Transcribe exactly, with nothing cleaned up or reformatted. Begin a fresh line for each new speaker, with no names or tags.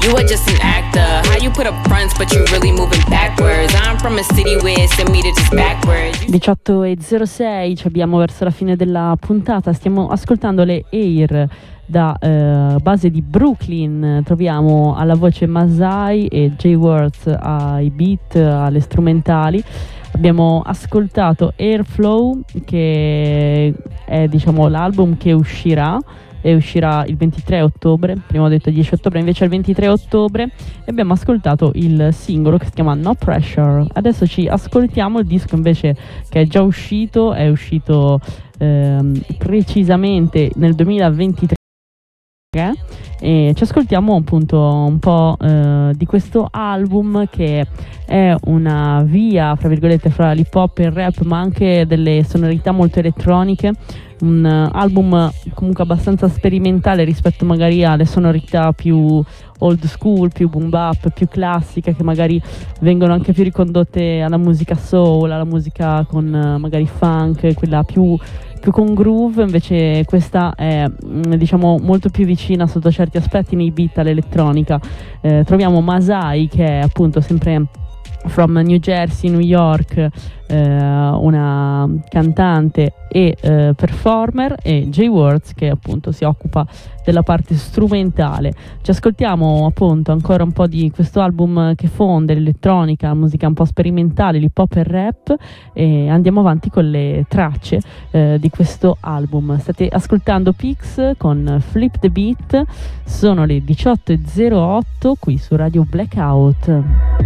You are just an actor. How you put up fronts but you really moving backwards. I'm from a city where it's send me to just backwards.
diciotto e zero sei, ci abbiamo verso la fine della puntata. Stiamo ascoltando le Air da eh, base di Brooklyn. Troviamo alla voce Masai e Jay Worth ai beat, alle strumentali. Abbiamo ascoltato Airflow, che è diciamo l'album che uscirà e uscirà il ventitré ottobre. Prima ho detto dieci ottobre, invece è il ventitré ottobre. E abbiamo ascoltato il singolo che si chiama No Pressure. Adesso ci ascoltiamo il disco invece che è già uscito, è uscito ehm, precisamente nel duemilaventitré, e ci ascoltiamo appunto un po' eh, di questo album, che è una via fra virgolette fra l'hip hop e il rap, ma anche delle sonorità molto elettroniche. Un uh, album comunque abbastanza sperimentale rispetto magari alle sonorità più old school, più boom bap, più classiche, che magari vengono anche più ricondotte alla musica soul, alla musica con uh, magari funk, quella più più con groove. Invece questa è mh, diciamo molto più vicina sotto certi aspetti nei beat all'elettronica. Eh, troviamo Masai, che è appunto sempre from New Jersey, New York, eh, una cantante e eh, performer, e Jay Worth, che appunto si occupa della parte strumentale. Ci ascoltiamo appunto ancora un po' di questo album che fonde l'elettronica, la musica un po' sperimentale, l'hip hop e il rap, e andiamo avanti con le tracce eh, di questo album. State ascoltando Pix con Flip the Beat. Sono le diciotto e zero otto qui su Radio Blackout.